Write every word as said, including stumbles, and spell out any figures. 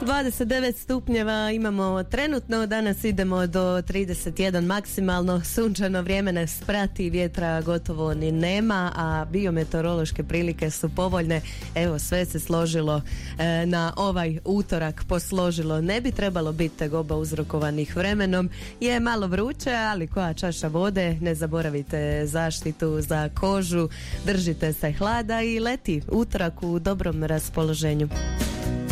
dvadeset devet stupnjeva imamo trenutno, danas idemo do trideset jedan maksimalno, sunčano vrijeme nas prati, vjetra gotovo ni nema, a biometeorološke prilike su povoljne. Evo, sve se složilo e, na ovaj utorak, posložilo. Ne bi trebalo biti tegoba uzrokovanih vremenom, je malo vruće, ali koja čaša vode, ne zaboravite zaštitu za kožu, držite se hlada i leti utorak u dobrom raspoloženju.